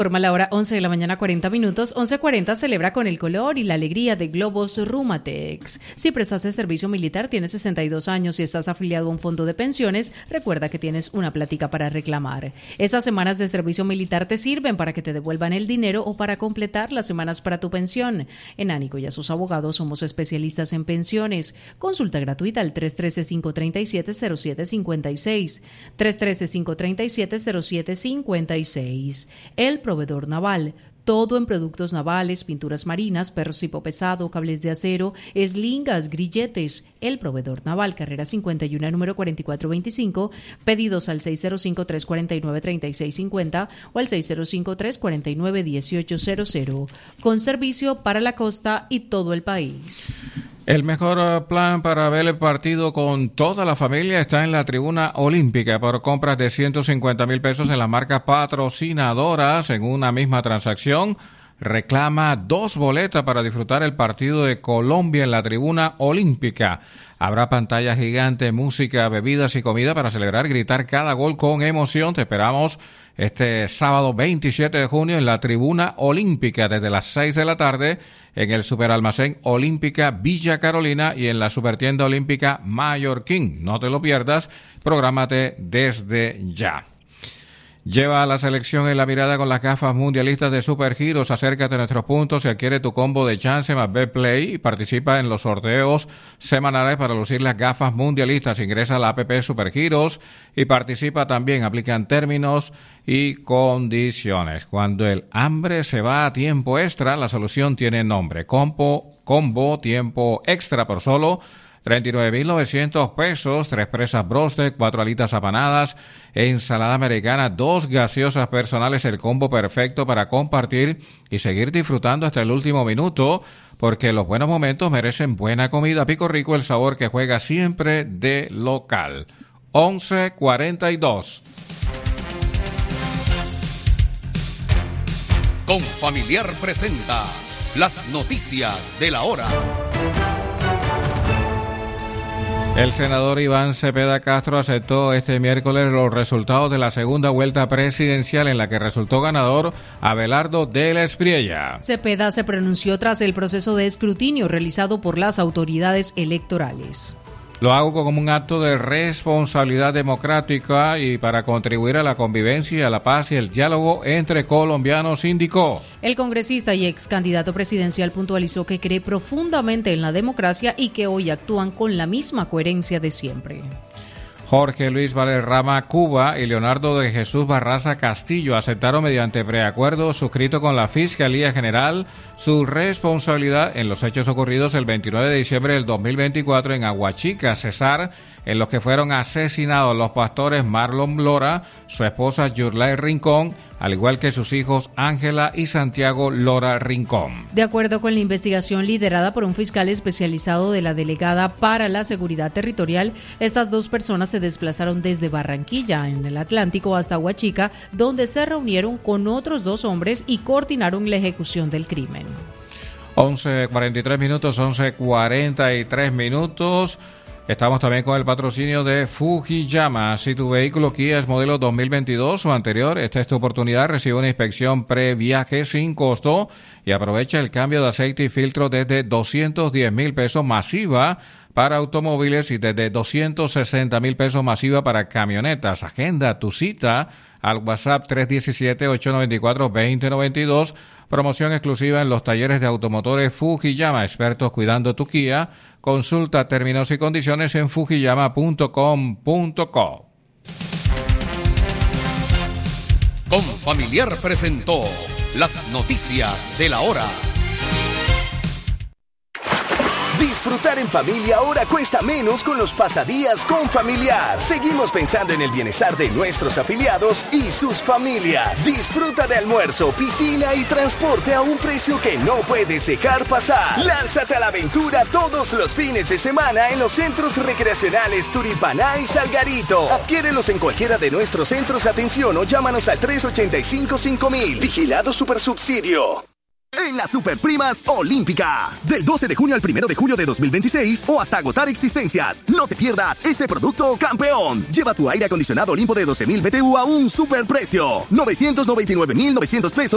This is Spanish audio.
Forma la hora 11 de la mañana 40 minutos. 11:40 celebra con el color y la alegría de Globos Rumatex. Si prestaste servicio militar, tienes 62 años y estás afiliado a un fondo de pensiones, recuerda que tienes una plática para reclamar. Esas semanas de servicio militar te sirven para que te devuelvan el dinero o para completar las semanas para tu pensión. En Ánico y a sus abogados somos especialistas en pensiones. Consulta gratuita al 313-537-0756. 313-537-0756. El proveedor naval. Todo en productos navales, pinturas marinas, perros tipo pesado, cables de acero, eslingas, grilletes. El proveedor naval, carrera 51, número 4425. Pedidos al 605-349-3650 o al 605-349-1800. Con servicio para la costa y todo el país. El mejor plan para ver el partido con toda la familia está en la Tribuna Olímpica por compras de 150,000 pesos en las marcas patrocinadoras en una misma transacción. Reclama 2 boletas para disfrutar el partido de Colombia en la Tribuna Olímpica. Habrá pantalla gigante, música, bebidas y comida para celebrar y gritar cada gol con emoción. Te esperamos este sábado 27 de junio en la Tribuna Olímpica desde las 6 de la tarde en el Superalmacén Olímpica Villa Carolina y en la Supertienda Olímpica Mallorquín. No te lo pierdas, prográmate desde ya. Lleva a la selección en la mirada con las gafas mundialistas de Supergiros. Acércate a nuestros puntos y adquiere tu combo de chance más Betplay y participa en los sorteos semanales para lucir las gafas mundialistas. Ingresa a la app Supergiros y participa también. Aplican términos y condiciones. Cuando el hambre se va a tiempo extra, la solución tiene nombre. Combo tiempo extra por solo 39,900 pesos, 3 presas broster, 4 alitas apanadas, ensalada americana, 2 gaseosas personales, el combo perfecto para compartir y seguir disfrutando hasta el último minuto, porque los buenos momentos merecen buena comida. Pico Rico, el sabor que juega siempre de local. 11:42. Confamiliar presenta las noticias de la hora. El senador Iván Cepeda Castro aceptó este miércoles los resultados de la segunda vuelta presidencial en la que resultó ganador Abelardo de la Espriella. Cepeda se pronunció tras el proceso de escrutinio realizado por las autoridades electorales. Lo hago como un acto de responsabilidad democrática y para contribuir a la convivencia, a la paz y el diálogo entre colombianos, indicó. El congresista y ex candidato presidencial puntualizó que cree profundamente en la democracia y que hoy actúan con la misma coherencia de siempre. Jorge Luis Valderrama Cuba y Leonardo de Jesús Barraza Castillo aceptaron mediante preacuerdo suscrito con la Fiscalía General su responsabilidad en los hechos ocurridos el 29 de diciembre del 2024 en Aguachica, Cesar, en los que fueron asesinados los pastores Marlon Lora, su esposa Yurlay Rincón, al igual que sus hijos Ángela y Santiago Lora Rincón. De acuerdo con la investigación liderada por un fiscal especializado de la Delegada para la Seguridad Territorial, estas 2 personas se desplazaron desde Barranquilla, en el Atlántico, hasta Huachica, donde se reunieron con otros 2 hombres y coordinaron la ejecución del crimen. 11:43 minutos, 11:43 minutos. Estamos también con el patrocinio de Fujiyama. Si tu vehículo Kia es modelo 2022 o anterior, esta es tu oportunidad. Recibe una inspección previaje sin costo y aprovecha el cambio de aceite y filtro desde 210,000 pesos masiva para automóviles y desde 260,000 pesos masiva para camionetas. Agenda tu cita al WhatsApp 317-894-2092. Promoción exclusiva en los talleres de automotores Fujiyama. Expertos cuidando tu Kia. Consulta términos y condiciones en fujiyama.com.co. Confamiliar presentó las noticias de la hora. Disfrutar en familia ahora cuesta menos con los pasadías Confamiliar. Seguimos pensando en el bienestar de nuestros afiliados y sus familias. Disfruta de almuerzo, piscina y transporte a un precio que no puedes dejar pasar. Lánzate a la aventura todos los fines de semana en los centros recreacionales Turipaná y Salgarito. Adquiérelos en cualquiera de nuestros centros de atención o llámanos al 385-5000. Vigilado Supersubsidio. En las Superprimas Olímpica, del 12 de junio al 1 de julio de 2026 o hasta agotar existencias. No te pierdas este producto campeón. Lleva tu aire acondicionado Olimpo de 12,000 BTU a un superprecio, 999,900 pesos